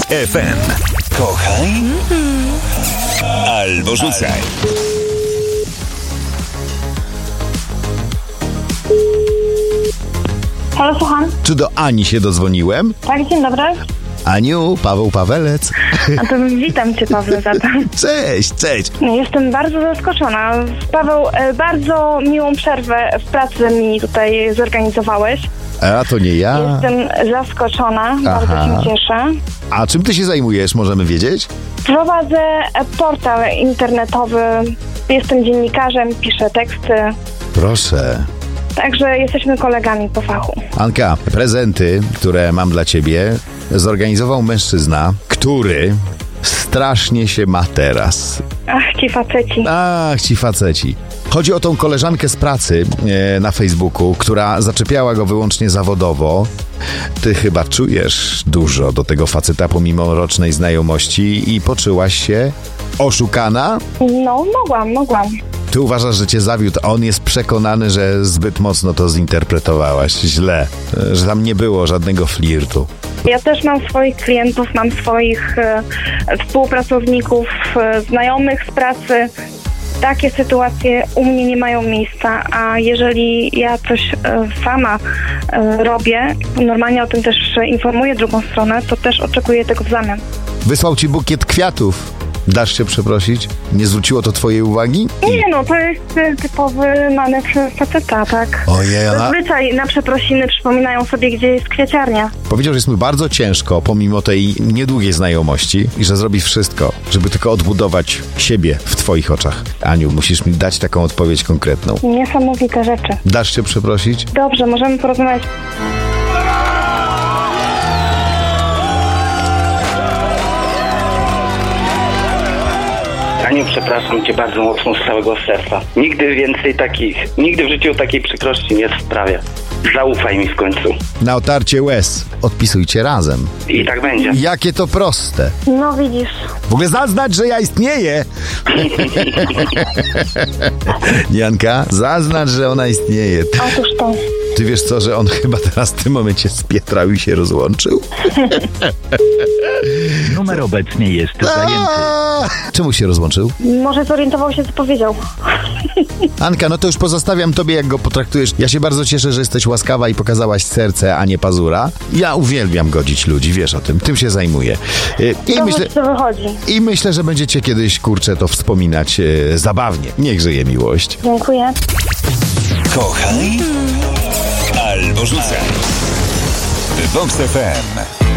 FM. Kochaj albo rzucaj. Halo, słucham. Czy do Ani się dozwoniłem? Tak, dzień dobry. Aniu, Paweł Pawelec. A to witam cię, Pawle, za to. Cześć. Jestem bardzo zaskoczona. Paweł, bardzo miłą przerwę w pracy mi tutaj zorganizowałeś. A to nie ja. Jestem zaskoczona, bardzo się cieszę. A czym ty się zajmujesz, możemy wiedzieć? Prowadzę portal internetowy, jestem dziennikarzem, piszę teksty. Proszę. Także jesteśmy kolegami po fachu. Anka, prezenty, które mam dla ciebie, zorganizował mężczyzna, który strasznie się ma teraz. Ach, ci faceci. Chodzi o tą koleżankę z pracy na Facebooku, która zaczepiała go wyłącznie zawodowo. Ty chyba czujesz dużo do tego faceta pomimo rocznej znajomości i poczułaś się oszukana? No, mogłam. Ty uważasz, że cię zawiódł, a on jest przekonany, że zbyt mocno to zinterpretowałaś źle, że tam nie było żadnego flirtu. Ja też mam swoich klientów, mam swoich współpracowników, znajomych z pracy. Takie sytuacje u mnie nie mają miejsca, a jeżeli ja coś sama robię, normalnie o tym też informuję drugą stronę, to też oczekuję tego w zamian. Wysłał ci bukiet kwiatów. Dasz się przeprosić? Nie zwróciło to twojej uwagi? Nie, no to jest typowy manewr faceta, tak? Ojej, ona... Zazwyczaj na przeprosiny przypominają sobie, gdzie jest kwiaciarnia. Powiedział, że jest mu bardzo ciężko, pomimo tej niedługiej znajomości i że zrobi wszystko, żeby tylko odbudować siebie w twoich oczach. Aniu, musisz mi dać taką odpowiedź konkretną. Niesamowite rzeczy. Dasz się przeprosić? Dobrze, możemy porozmawiać. Aniu, przepraszam cię bardzo mocno z całego serca. Nigdy w życiu takiej przykrości nie sprawię. Zaufaj mi w końcu. Na otarcie łez odpisujcie razem. I tak będzie. Jakie to proste. No widzisz. W ogóle zaznacz, że ja istnieję. Janka, zaznacz, że ona istnieje. Otóż to. Ty wiesz co, że on chyba teraz w tym momencie spietrał i się rozłączył? Numer obecnie jest zajęty. Czemu się rozłączył? Może zorientował się, co powiedział. Anka, no to już pozostawiam tobie, jak go potraktujesz. Ja się bardzo cieszę, że jesteś łaskawa i pokazałaś serce, a nie pazura. Ja uwielbiam godzić ludzi, wiesz o tym. Tym się zajmuję. Co wychodzi. I myślę, że będziecie kiedyś, kurczę, to wspominać zabawnie. Niech żyje miłość. Dziękuję. Kochaj albo rzucaj. Vox FM.